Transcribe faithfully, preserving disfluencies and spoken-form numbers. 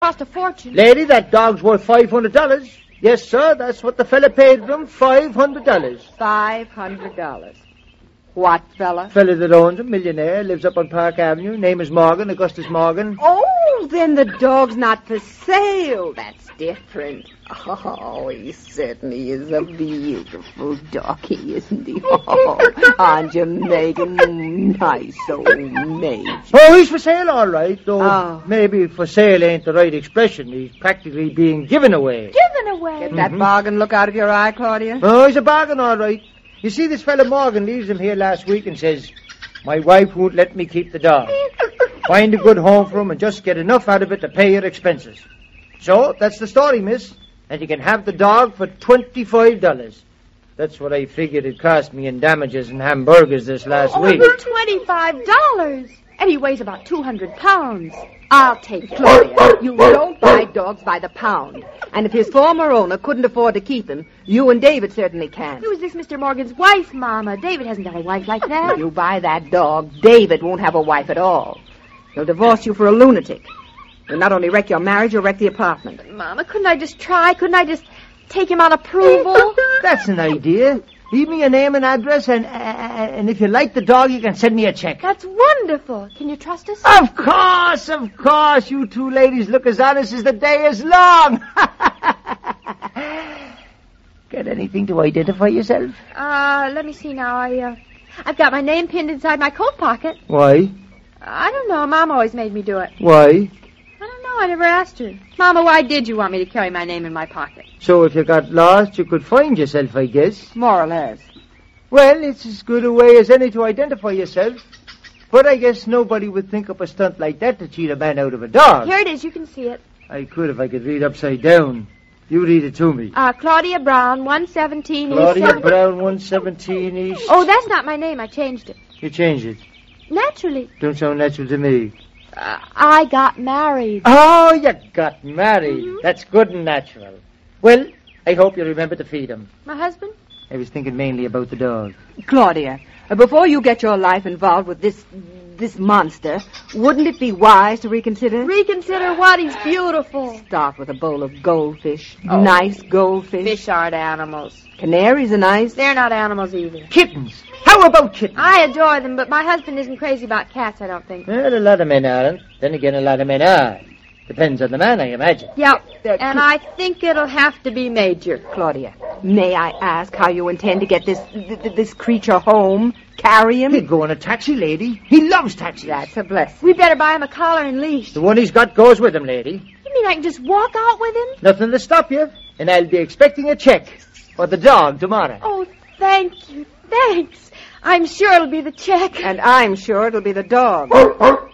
Cost a fortune. Lady, that dog's worth five hundred dollars. Yes, sir, that's what the fella paid for him, five hundred dollars. Five hundred dollars. What fella? Fella that owns him, millionaire, lives up on Park Avenue. Name is Morgan, Augustus Morgan. Oh, then the dog's not for sale. That's different. Oh, he certainly is a beautiful doggy, isn't he? Oh, Aunt Jamaica, nice old Major. Oh, he's for sale, all right, though Oh. maybe for sale ain't the right expression. He's practically being given away. Given away. Get that bargain look out of your eye, Claudia. Oh, he's a bargain, all right. You see, this fella Morgan leaves him here last week and says, my wife won't let me keep the dog. Find a good home for him and just get enough out of it to pay your expenses. So, that's the story, miss. And you can have the dog for twenty-five dollars. That's what I figured it cost me in damages and hamburgers this last Oh, week. twenty-five dollars. And he weighs about two hundred pounds. I'll take it. Claudia. You don't buy dogs by the pound. And if his former owner couldn't afford to keep him, you and David certainly can. Who's this Mister Morgan's wife, Mama? David hasn't got a wife like that. You buy that dog, David won't have a wife at all. He'll divorce you for a lunatic. He'll not only wreck your marriage, he'll wreck the apartment. Mama, couldn't I just try? Couldn't I just take him on approval? That's an idea. Leave me your name and address, and, uh, and if you like the dog, you can send me a check. That's wonderful. Can you trust us? Of course, of course. You two ladies look as honest as the day is long. Got anything to identify yourself? Uh, let me see now. I, uh, I've got my name pinned inside my coat pocket. Why? I don't know. Mom always made me do it. Why? I don't know. I never asked her. Mama, why did you want me to carry my name in my pocket? So if you got lost, you could find yourself, I guess. More or less. Well, it's as good a way as any to identify yourself. But I guess nobody would think up a stunt like that to cheat a man out of a dog. Here it is. You can see it. I could if I could read upside down. You read it to me. Uh, Claudia Brown, one seventeen East Claudia seven- Brown, one seventeen East. Oh, that's not my name. I changed it. You changed it. Naturally. Don't sound natural to me. Uh, I got married. Oh, you got married. Mhm. That's good and natural. Well, I hope you remember to feed him. My husband? I was thinking mainly about the dog. Claudia, uh, before you get your life involved with this this monster, wouldn't it be wise to reconsider? Reconsider what? He's beautiful. Start with a bowl of goldfish. Oh. Nice goldfish. Fish aren't animals. Canaries are nice. They're not animals either. Kittens. How about kittens? I adore them, but my husband isn't crazy about cats, I don't think. Well, a lot of men aren't. Then again, a lot of men are. Depends on the man, I imagine. Yeah, Uh, and I think it'll have to be Major. Claudia, may I ask how you intend to get this th- th- this creature home? Carry him? He'd go in a taxi, lady. He loves taxis. That's a blessing. We better buy him a collar and leash. The one he's got goes with him, lady. You mean I can just walk out with him? Nothing to stop you. And I'll be expecting a check for the dog tomorrow. Oh, thank you. Thanks. I'm sure it'll be the check. And I'm sure it'll be the dog.